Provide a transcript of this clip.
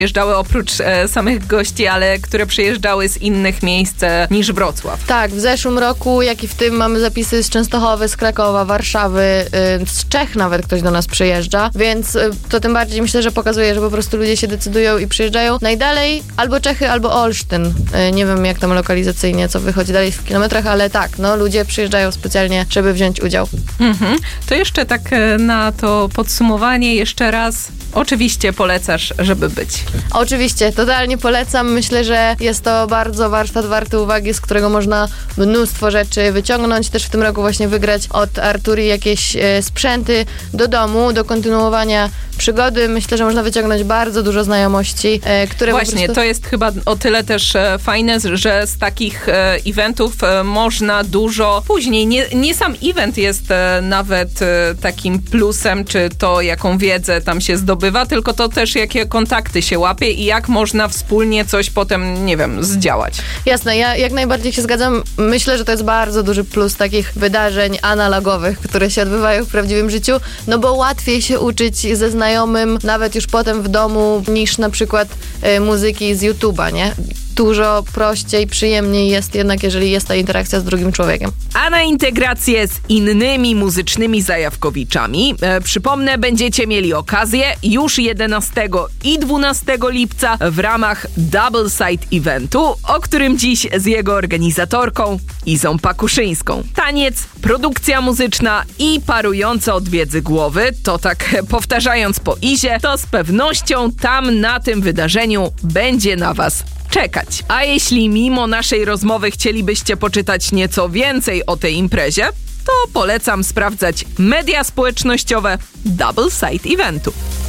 przyjeżdżały oprócz samych gości, ale które przyjeżdżały z innych miejsc niż Wrocław. Tak, w zeszłym roku, jak i w tym mamy zapisy z Częstochowy, z Krakowa, Warszawy, z Czech nawet ktoś do nas przyjeżdża, więc to tym bardziej myślę, że pokazuje, że po prostu ludzie się decydują i przyjeżdżają. Najdalej albo Czechy, albo Olsztyn. Nie wiem jak tam lokalizacyjnie, co wychodzi dalej w kilometrach, ale tak, no ludzie przyjeżdżają specjalnie, żeby wziąć udział. To jeszcze tak na to podsumowanie jeszcze raz. Oczywiście polecasz, żeby być. Oczywiście, totalnie polecam. Myślę, że jest to bardzo warsztat warty uwagi, z którego można mnóstwo rzeczy wyciągnąć. Też w tym roku właśnie wygrać od Arturii jakieś sprzęty do domu, do kontynuowania przygody. Myślę, że można wyciągnąć bardzo dużo znajomości, które Właśnie, po prostu... to jest chyba o tyle też fajne, że z takich eventów można dużo później. Nie sam event jest nawet takim plusem, czy to jaką wiedzę tam się zdobywa, tylko to też jakie kontakty się łapie i jak można wspólnie coś potem, nie wiem, zdziałać. Jasne, ja jak najbardziej się zgadzam. Myślę, że to jest bardzo duży plus takich wydarzeń analogowych, które się odbywają w prawdziwym życiu, no bo łatwiej się uczyć ze znajomym, nawet już potem w domu, niż na przykład muzyki z YouTube'a, nie? Dużo prościej, przyjemniej jest jednak, jeżeli jest ta interakcja z drugim człowiekiem. A na integrację z innymi muzycznymi zajawkowiczami, przypomnę, będziecie mieli okazję już 11 i 12 lipca w ramach Double Side Eventu, o którym dziś z jego organizatorką Izą Pakuszyńską. Taniec, produkcja muzyczna i parujące od wiedzy głowy, to tak powtarzając po Izie, to z pewnością tam na tym wydarzeniu będzie na was czekać. A jeśli mimo naszej rozmowy chcielibyście poczytać nieco więcej o tej imprezie, to polecam sprawdzać media społecznościowe Double Side Eventu.